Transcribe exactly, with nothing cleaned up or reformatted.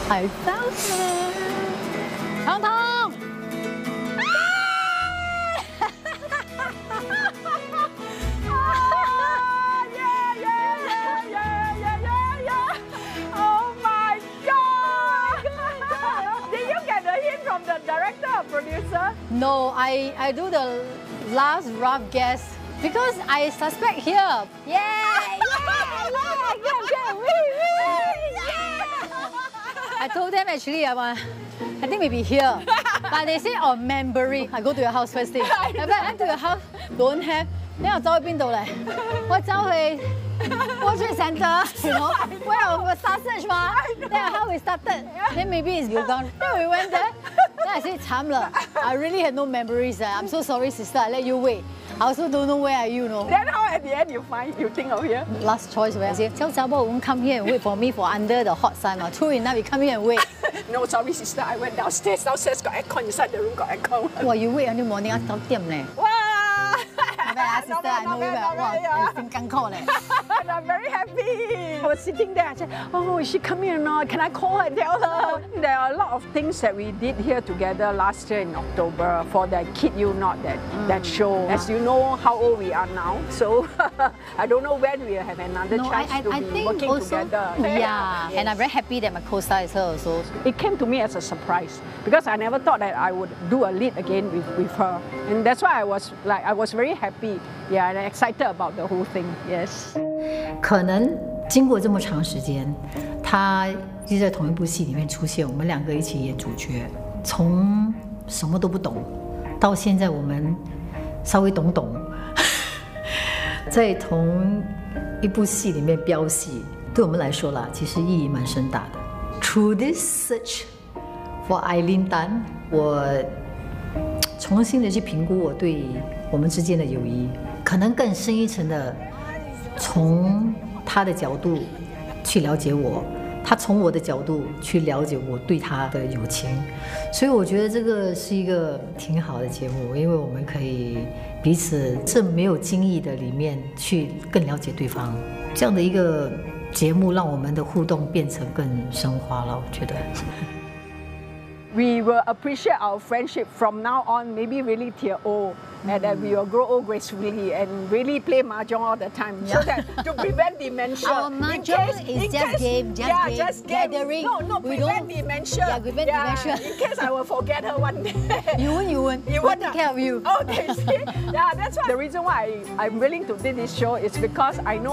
I found her. 彤彤 The director or producer? No, I, I do the last rough guess because I suspect here. Yeah, yeah, yeah, yeah, yeah, wee, wee, yeah. I told them actually I want, I think maybe here. But they say on memory. I go to your house first thing. I went to your house, don't have. Then 我走去邊度咧？我走去 World Trade Center, you know, where I was sausage 嘛。Then how we started? Then maybe it's Yukon. Then we went there. Then I said 慘啦 I really had no memories. I'm so sorry, sister. I let you wait. I also don't know where are you, you know. Then how at the end you find you think of here? Last choice where I say, tell Zabo won't come here and wait for me for under the hot sun. True enough, you come here and wait. No, sorry, sister. I went downstairs. Downstairs got aircon. Inside the room got aircon. Wow, you wait until morning. I九點咧。 哇！ Sister, I know you well. Wow, I'm thinking call it. And I'm very happy. I was sitting there. I said, "Oh, is she coming or not? Can I call her and tell her?" There are a lot of things that we did here together last year in October for that Kid You Not that mm. that show. As you know, how old we are now, so I don't know when we'll have another no, chance I, I, to I be think working also, together. Yeah, yes. And I'm very happy that my co-star is her also. It came to me as a surprise because I never thought that I would do a lead again with, with her, and that's why I was like I was very happy. Yeah, and excited about the whole thing. Yes. 可能经过这么长时间，他就在同一部戏里面出现，我们两个一起演主角，从什么都不懂，到现在我们稍微懂懂，在同一部戏里面飙戏，对我们来说啦，其实意义蛮深大的。Through this search for Eileen Tan， 我重新的去评估我对我们之间的友谊。 可能更深一层的，从他的角度去了解我，他从我的角度去了解我对他的友情，所以我觉得这个是一个挺好的节目，因为我们可以彼此这没有经意的里面去更了解对方，这样的一个节目让我们的互动变成更升华了，我觉得。 We will appreciate our friendship from now on, maybe really till old, and that we will grow old gracefully and really play mahjong all the time, yeah. So that to prevent dementia. Our mahjong is just case, game, just yeah, game, just game. gathering. No, no, we prevent don't, dementia. Yeah, prevent yeah, dementia. In case I will forget her one day. You won't, you won't. You won't won't take care of you. Okay, see? Yeah, that's why. The reason why I, I'm willing to do this show is because I know